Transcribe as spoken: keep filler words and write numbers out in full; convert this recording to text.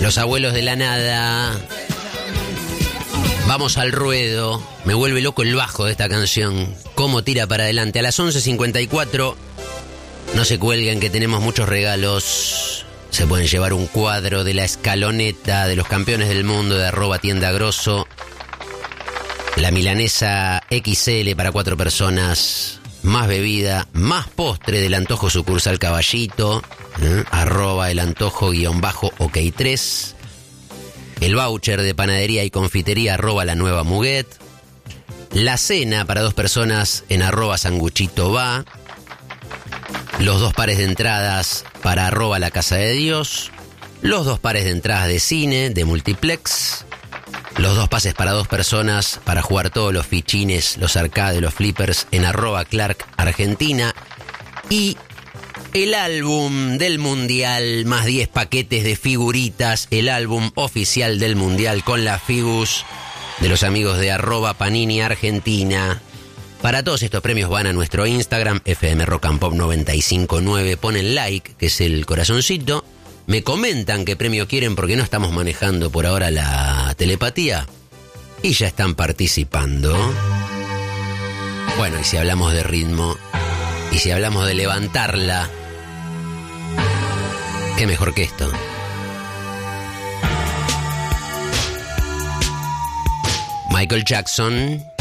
Los Abuelos de la Nada. Vamos al ruedo. Me vuelve loco el bajo de esta canción. Cómo tira para adelante. A las once cincuenta y cuatro. No se cuelguen que tenemos muchos regalos. Se pueden llevar un cuadro de la escaloneta de los campeones del mundo de arroba tienda grosso. La milanesa equis ele para cuatro personas. Más bebida, más postre del antojo sucursal Caballito. ¿eh? Arroba el antojo guión bajo ok tres. El voucher de panadería y confitería arroba la nueva Muguet. La cena para dos personas en arroba sanguchito va. Los dos pares de entradas para arroba la casa de Dios. Los dos pares de entradas de cine, de multiplex. Los dos pases para dos personas para jugar todos los fichines, los arcades, los flippers en arroba Clark Argentina. Y el álbum del Mundial, más diez paquetes de figuritas. El álbum oficial del Mundial con las figus de los amigos de arroba Panini Argentina. Para todos estos premios van a nuestro Instagram, F M Rock and Pop noventa y cinco punto nueve. Ponen like, que es el corazoncito. Me comentan qué premio quieren porque no estamos manejando por ahora la telepatía. Y ya están participando. Bueno, y si hablamos de ritmo, y si hablamos de levantarla, qué mejor que esto. Michael Jackson.